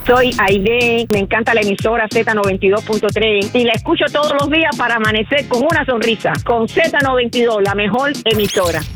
Soy Aide, me encanta la emisora Z92.3 y la escucho todos los días para amanecer con una sonrisa. Con Z92, la mejor emisora.